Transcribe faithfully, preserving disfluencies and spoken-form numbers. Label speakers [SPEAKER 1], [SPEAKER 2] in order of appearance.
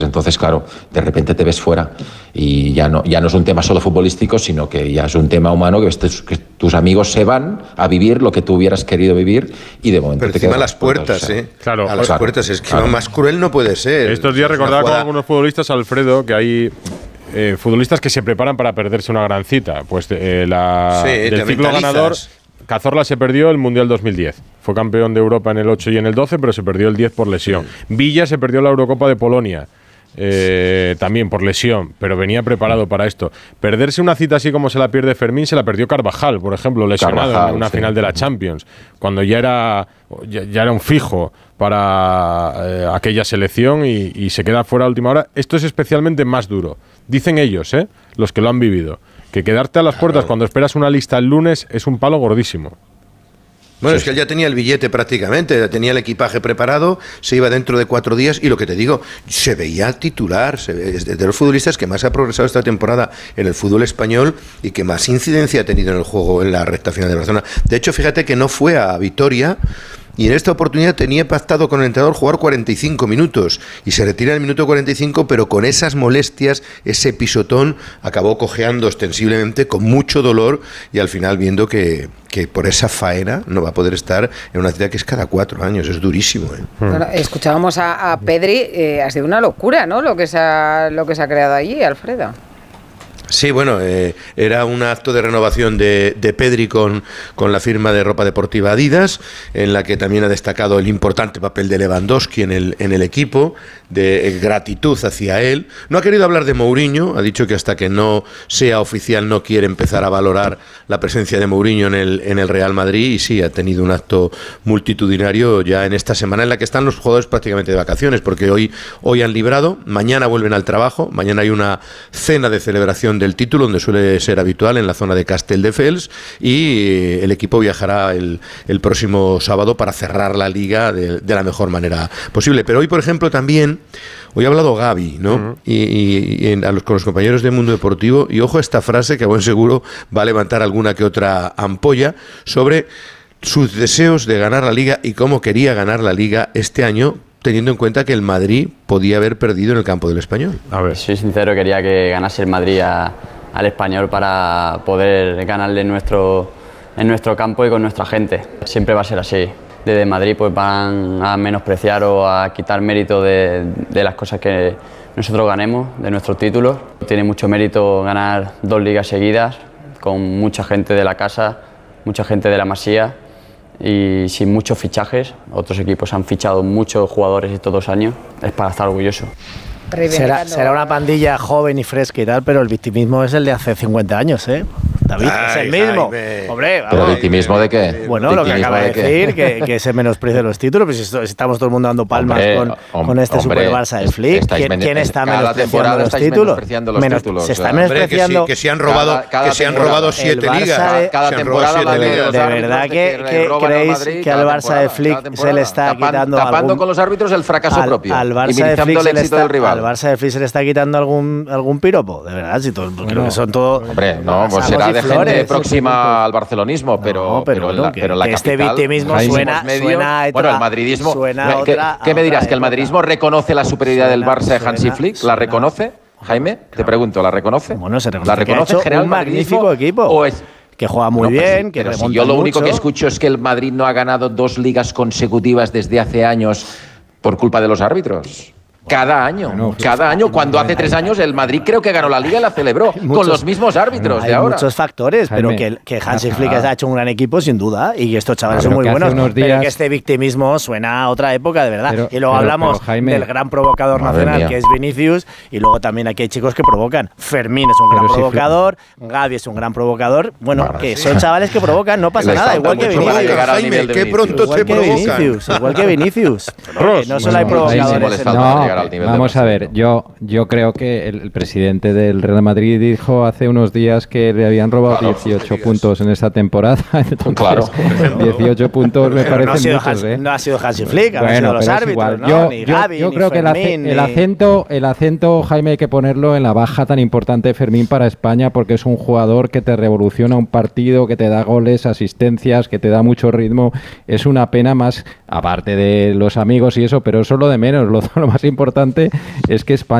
[SPEAKER 1] Entonces, claro, de repente te ves fuera y ya no, ya no es un tema solo futbolístico, sino que ya es un tema humano, que, ves, que tus amigos se van a vivir lo que tú hubieras querido vivir y de momento
[SPEAKER 2] Pero
[SPEAKER 1] te
[SPEAKER 2] encima
[SPEAKER 1] quedas
[SPEAKER 2] a las puertas, o sea, ¿eh?
[SPEAKER 3] Claro,
[SPEAKER 2] a las
[SPEAKER 3] claro,
[SPEAKER 2] puertas, es que
[SPEAKER 1] claro.
[SPEAKER 2] más cruel no puede ser.
[SPEAKER 3] Estos días recordaba con algunos futbolistas, Alfredo, que hay eh, futbolistas que se preparan para perderse una gran cita. Pues eh, la,
[SPEAKER 2] Sí,
[SPEAKER 3] del ciclo ganador, Cazorla se perdió el Mundial dos mil diez. Fue campeón de Europa en el ocho y en el doce, pero se perdió el diez por lesión. Sí. Villa se perdió la Eurocopa de Polonia. Eh, también por lesión, pero venía preparado para esto. Perderse una cita así como se la pierde Fermín, se la perdió Carvajal, por ejemplo, lesionado Carvajal, en una sí. final de la Champions, cuando ya era ya, ya era un fijo para eh, aquella selección y, y se queda fuera a última hora. Esto es especialmente más duro, dicen ellos, ¿eh? Los que lo han vivido, que quedarte a las puertas cuando esperas una lista el lunes es un palo gordísimo.
[SPEAKER 2] Bueno,
[SPEAKER 3] sí,
[SPEAKER 2] es que él ya tenía el billete prácticamente, tenía el equipaje preparado, se iba dentro de cuatro días y lo que te digo, se veía titular, se ve, es de los futbolistas que más ha progresado esta temporada en el fútbol español y que más incidencia ha tenido en el juego en la recta final de Barcelona. De hecho, fíjate que no fue a Vitoria y en esta oportunidad tenía pactado con el entrenador jugar cuarenta y cinco minutos y se retira en el minuto cuarenta y cinco, pero con esas molestias, ese pisotón, acabó cojeando ostensiblemente con mucho dolor y al final viendo que, que por esa faena no va a poder estar en una cita que es cada cuatro años, es durísimo, ¿eh?
[SPEAKER 4] Bueno, escuchábamos a, a Pedri, eh, ha sido una locura, ¿no? Lo que se ha, lo que se ha creado allí, Alfredo.
[SPEAKER 2] Sí, bueno, eh, era un acto de renovación de, de Pedri con, con la firma de ropa deportiva Adidas, en la que también ha destacado el importante papel de Lewandowski en el, en el equipo, de gratitud hacia él. No ha querido hablar de Mourinho, ha dicho que hasta que no sea oficial no quiere empezar a valorar la presencia de Mourinho en el, en el Real Madrid, y sí, ha tenido un acto multitudinario ya en esta semana en la que están los jugadores prácticamente de vacaciones, porque hoy, hoy han librado, mañana vuelven al trabajo, mañana hay una cena de celebración del título, donde suele ser habitual en la zona de Castelldefels, y el equipo viajará el, el próximo sábado para cerrar la liga de, de la mejor manera posible. Pero hoy, por ejemplo, también, hoy ha hablado Gavi, ¿no? Uh-huh. Y, y, y en, a los, con los compañeros de Mundo Deportivo, y ojo a esta frase que a buen seguro va a levantar alguna que otra ampolla, sobre sus deseos de ganar la liga y cómo quería ganar la liga este año, teniendo en cuenta que el Madrid podía haber perdido en el campo del Español.
[SPEAKER 5] A ver. Soy sincero, quería que ganase el Madrid a, al Español para poder ganarle en nuestro, en nuestro campo y con nuestra gente. Siempre va a ser así. Desde Madrid pues van a menospreciar o a quitar mérito de, de las cosas que nosotros ganemos, de nuestros títulos. Tiene mucho mérito ganar dos ligas seguidas con mucha gente de la casa, mucha gente de la Masía, y sin muchos fichajes. Otros equipos han fichado muchos jugadores estos dos años, es para estar orgulloso.
[SPEAKER 6] Será, será una pandilla joven y fresca y tal, pero el victimismo es el de hace cincuenta años, ¿eh? David,
[SPEAKER 2] Ay,
[SPEAKER 6] es el mismo.
[SPEAKER 2] Jaime.
[SPEAKER 6] Hombre,
[SPEAKER 1] ¿Pero victimismo de qué?
[SPEAKER 6] Bueno, lo que acaba de, de decir, que, que se menosprecia los títulos, pues si estamos todo el mundo dando palmas
[SPEAKER 1] hombre,
[SPEAKER 6] con,
[SPEAKER 1] hom,
[SPEAKER 6] con este
[SPEAKER 1] hombre,
[SPEAKER 6] super Barça de Flick. ¿Quién, ¿Quién está menospreciando los títulos?
[SPEAKER 1] Menospreciando los
[SPEAKER 6] Menos,
[SPEAKER 1] títulos?
[SPEAKER 6] Se está
[SPEAKER 1] Hombre,
[SPEAKER 6] menospreciando.
[SPEAKER 2] Que, si, que se han robado,
[SPEAKER 1] cada, cada
[SPEAKER 2] que se han robado siete ligas.
[SPEAKER 6] De,
[SPEAKER 1] cada temporada
[SPEAKER 6] de, de, de verdad que, que creéis Madrid, que al Barça de Flick se le está
[SPEAKER 1] tapan,
[SPEAKER 6] quitando
[SPEAKER 1] tapando
[SPEAKER 6] algún,
[SPEAKER 1] con los árbitros el fracaso
[SPEAKER 6] al,
[SPEAKER 1] propio
[SPEAKER 6] al Barça
[SPEAKER 1] y minimizando el éxito del rival.
[SPEAKER 6] Al Barça de Flick se le está quitando algún algún piropo, de verdad, si todo, creo que son todo.
[SPEAKER 1] Hombre, no, pues será de gente próxima al barcelonismo, pero pero la, pero la
[SPEAKER 6] este victimismo suena suena
[SPEAKER 1] bueno, el madridismo. ¿Qué me dirás? ¿Que el madridismo reconoce la superioridad del Barça de Hansi Flick? ¿La reconoce? Jaime, te pregunto, ¿la reconoce?
[SPEAKER 6] Bueno, se reconoce.
[SPEAKER 1] ¿La reconoce en general
[SPEAKER 6] un magnífico equipo.
[SPEAKER 1] ¿O es
[SPEAKER 6] que juega muy
[SPEAKER 1] no,
[SPEAKER 6] bien,
[SPEAKER 1] sí,
[SPEAKER 6] que
[SPEAKER 1] pero
[SPEAKER 6] remonta
[SPEAKER 1] si yo lo único
[SPEAKER 6] mucho.
[SPEAKER 1] que escucho es que el Madrid no ha ganado dos ligas consecutivas desde hace años por culpa de los árbitros. Cada año, bueno, cada año, cuando hace tres años el Madrid creo que ganó la Liga y la celebró muchos, con los mismos árbitros de ahora.
[SPEAKER 6] Hay muchos factores, pero que, que Hansi Flick ha hecho un gran equipo sin duda y que estos chavales son muy buenos, días, pero que este victimismo suena a otra época de verdad. Pero, y luego pero, hablamos pero, Jaime, del gran provocador nacional mía. que es Vinicius, y luego también aquí hay chicos que provocan. Fermín es un gran pero provocador, si Gavi es un gran provocador. Bueno, bueno que sí. son chavales que provocan, no pasa nada, igual que Vinicius.
[SPEAKER 2] Jaime, qué pronto te provocan.
[SPEAKER 6] Igual que Vinicius. No solo hay provocadores.
[SPEAKER 7] Vamos a ver. ver, yo, yo creo que el, el presidente del Real Madrid dijo hace unos días que le habían robado claro, dieciocho puntos en esta temporada. Entonces, claro. dieciocho puntos me parecen
[SPEAKER 6] no ha sido
[SPEAKER 7] muchos,
[SPEAKER 6] Hans,
[SPEAKER 7] ¿eh?
[SPEAKER 6] No ha sido Hansi Flick, han
[SPEAKER 7] bueno,
[SPEAKER 6] sido los árbitros, ¿no?
[SPEAKER 7] Yo,
[SPEAKER 6] ni
[SPEAKER 7] yo,
[SPEAKER 6] Gavi,
[SPEAKER 7] yo
[SPEAKER 6] ni
[SPEAKER 7] creo
[SPEAKER 6] Fermín,
[SPEAKER 7] que el,
[SPEAKER 6] ni...
[SPEAKER 7] el, acento, el acento, Jaime, hay que ponerlo en la baja tan importante de Fermín para España, porque es un jugador que te revoluciona un partido, que te da goles, asistencias, que te da mucho ritmo. Es una pena más, aparte de los amigos y eso, pero eso es lo de menos. Lo, lo más importante importante es que España